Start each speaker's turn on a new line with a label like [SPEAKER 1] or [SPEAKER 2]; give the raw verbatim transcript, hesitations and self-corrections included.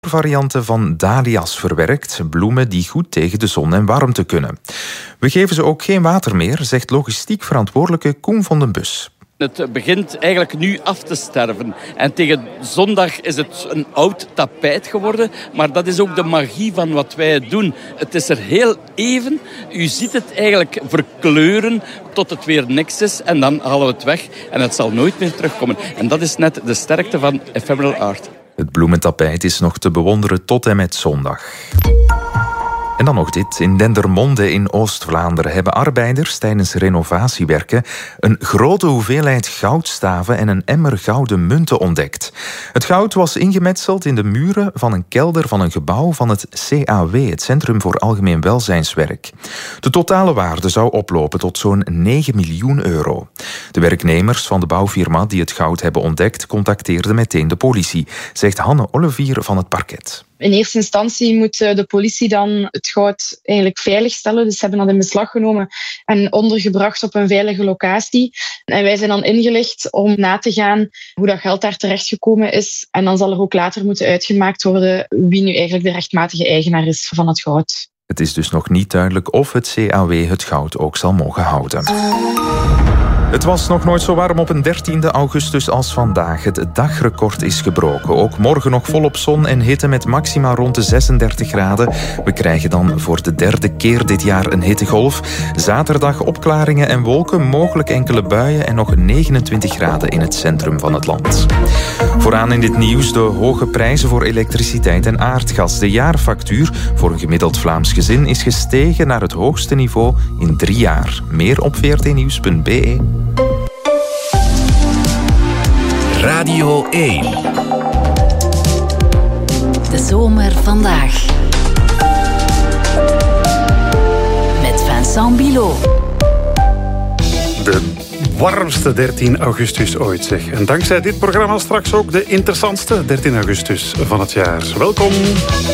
[SPEAKER 1] varianten van dahlia's verwerkt, bloemen die goed tegen de zon en warmte kunnen. We geven ze ook geen water meer, zegt logistiek verantwoordelijke Koen van den Bus.
[SPEAKER 2] Het begint eigenlijk nu af te sterven. En tegen zondag is het een oud tapijt geworden. Maar dat is ook de magie van wat wij doen. Het is er heel even. U ziet het eigenlijk verkleuren tot het weer niks is. En dan halen we het weg. En het zal nooit meer terugkomen. En dat is net de sterkte van ephemeral art.
[SPEAKER 1] Het bloementapijt is nog te bewonderen tot en met zondag. En dan nog dit. In Dendermonde in Oost-Vlaanderen hebben arbeiders tijdens renovatiewerken een grote hoeveelheid goudstaven en een emmer gouden munten ontdekt. Het goud was ingemetseld in de muren van een kelder van een gebouw van het C A W, het Centrum voor Algemeen Welzijnswerk. De totale waarde zou oplopen tot zo'n negen miljoen euro. De werknemers van de bouwfirma die het goud hebben ontdekt contacteerden meteen de politie, zegt Hanne Olivier van het parket.
[SPEAKER 3] In eerste instantie moet de politie dan het goud eigenlijk veiligstellen. Dus ze hebben dat in beslag genomen en ondergebracht op een veilige locatie. En wij zijn dan ingelicht om na te gaan hoe dat geld daar terechtgekomen is. En dan zal er ook later moeten uitgemaakt worden wie nu eigenlijk de rechtmatige eigenaar is van het goud.
[SPEAKER 1] Het is dus nog niet duidelijk of het C A W het goud ook zal mogen houden. Het was nog nooit zo warm op een dertiende augustus als vandaag. Het dagrecord is gebroken. Ook morgen nog volop zon en hitte met maxima rond de zesendertig graden. We krijgen dan voor de derde keer dit jaar een hittegolf. Zaterdag opklaringen en wolken, mogelijk enkele buien en nog negenentwintig graden in het centrum van het land. Vooraan in dit nieuws de hoge prijzen voor elektriciteit en aardgas. De jaarfactuur voor een gemiddeld Vlaams gezin is gestegen naar het hoogste niveau in drie jaar. Meer op v r t nieuws punt b e.
[SPEAKER 4] Radio één.
[SPEAKER 5] De zomer vandaag. Met Vincent Bilot.
[SPEAKER 6] De warmste dertien augustus ooit, zeg. En dankzij dit programma straks ook de interessantste dertien augustus van het jaar. Welkom.